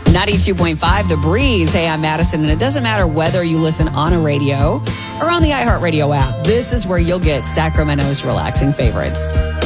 92.5 The Breeze. Hey, I'm Madison, and it doesn't matter whether you listen on a radio or on the iHeartRadio app. This is where you'll get Sacramento's relaxing favorites.